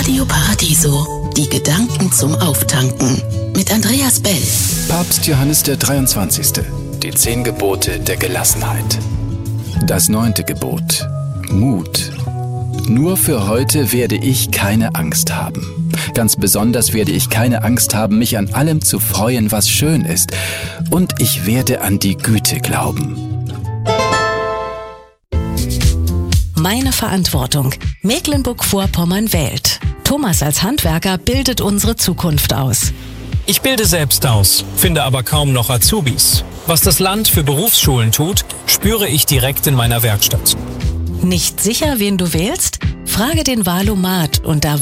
Radio Paradiso, die Gedanken zum Auftanken mit Andreas Bell. Papst Johannes der 23. Die 10 Gebote der Gelassenheit. Das 9. Gebot. Mut. Nur für heute werde ich keine Angst haben. Ganz besonders werde ich keine Angst haben, mich an allem zu freuen, was schön ist. Und ich werde an die Güte glauben. Meine Verantwortung. Mecklenburg-Vorpommern wählt. Thomas als Handwerker bildet unsere Zukunft aus. Ich bilde selbst aus, finde aber kaum noch Azubis. Was das Land für Berufsschulen tut, spüre ich direkt in meiner Werkstatt. Nicht sicher, wen du wählst? Frage den Wahlomat unter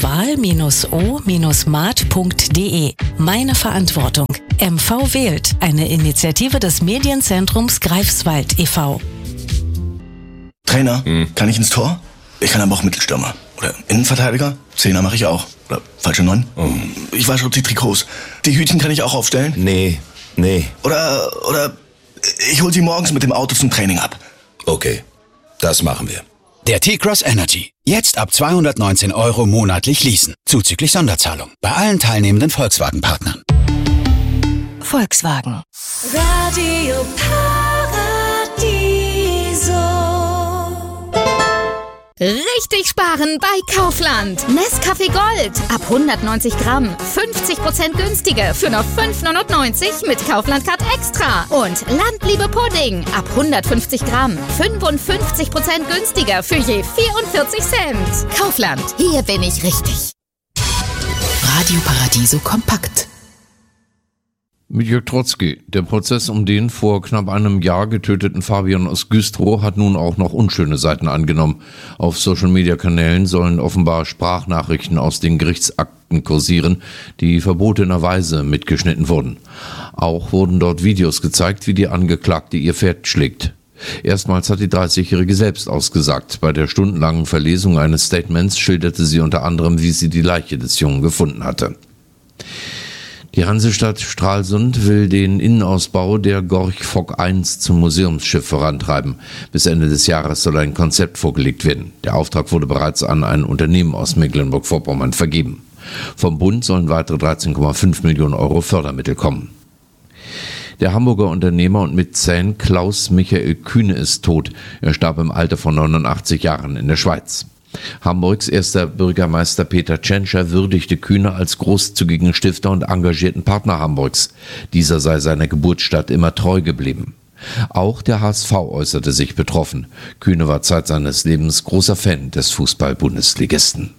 wahl-o-mat.de. Meine Verantwortung. MV wählt, eine Initiative des Medienzentrums Greifswald e.V. Trainer, kann ich ins Tor? Ich kann aber auch Mittelstürmer. Oder Innenverteidiger? Zehner mache ich auch. Oder falsche 9? Ich wasche die Trikots. Die Hütchen kann ich auch aufstellen? Nee. Oder ich hol sie morgens mit dem Auto zum Training ab. Okay, das machen wir. Der T-Cross Energy. Jetzt ab 219 € monatlich leasen. Zuzüglich Sonderzahlung. Bei allen teilnehmenden Volkswagen-Partnern. Volkswagen. Radio Paradiso. Richtig sparen bei Kaufland. Nescafé Gold ab 190 Gramm. 50% günstiger für nur 5,99 mit Kaufland Card Extra. Und Landliebe Pudding ab 150 Gramm. 55% günstiger für je 44 Cent. Kaufland, hier bin ich richtig. Radio Paradiso kompakt. Mit Jörg Trotzki. Der Prozess um den vor knapp einem Jahr getöteten Fabian aus Güstrow hat nun auch noch unschöne Seiten angenommen. Auf Social-Media-Kanälen sollen offenbar Sprachnachrichten aus den Gerichtsakten kursieren, die verbotenerweise mitgeschnitten wurden. Auch wurden dort Videos gezeigt, wie die Angeklagte ihr Pferd schlägt. Erstmals hat die 30-Jährige selbst ausgesagt. Bei der stundenlangen Verlesung eines Statements schilderte sie unter anderem, wie sie die Leiche des Jungen gefunden hatte. Die Hansestadt Stralsund will den Innenausbau der Gorch Fock 1 zum Museumsschiff vorantreiben. Bis Ende des Jahres soll ein Konzept vorgelegt werden. Der Auftrag wurde bereits an ein Unternehmen aus Mecklenburg-Vorpommern vergeben. Vom Bund sollen weitere 13,5 Millionen € Fördermittel kommen. Der Hamburger Unternehmer und Mäzen Klaus Michael Kühne ist tot. Er starb im Alter von 89 Jahren in der Schweiz. Hamburgs erster Bürgermeister Peter Tschentscher würdigte Kühne als großzügigen Stifter und engagierten Partner Hamburgs. Dieser sei seiner Geburtsstadt immer treu geblieben. Auch der HSV äußerte sich betroffen. Kühne war Zeit seines Lebens großer Fan des Fußball-Bundesligisten.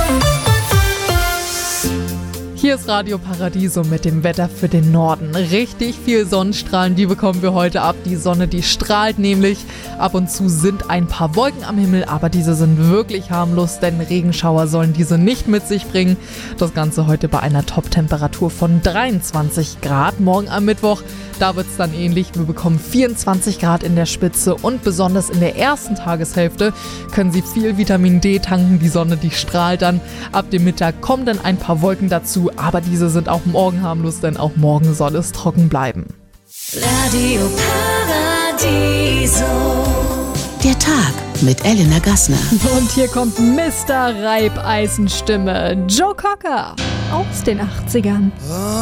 Hier ist Radio Paradiso mit dem Wetter für den Norden. Richtig viel Sonnenstrahlen, die bekommen wir heute ab. Die Sonne, die strahlt nämlich. Ab und zu sind ein paar Wolken am Himmel, aber diese sind wirklich harmlos, denn Regenschauer sollen diese nicht mit sich bringen. Das Ganze heute bei einer Top-Temperatur von 23 Grad. Morgen am Mittwoch, da wird es dann ähnlich. Wir bekommen 24 Grad in der Spitze und besonders in der ersten Tageshälfte können Sie viel Vitamin D tanken. Die Sonne, die strahlt dann. Ab dem Mittag kommen dann ein paar Wolken dazu, aber diese sind auch morgen harmlos, denn auch morgen soll es trocken bleiben. Radio Paradiso. Der Tag mit Elena Gassner. Und hier kommt Mr. Reibeisenstimme, Joe Cocker aus den 80ern.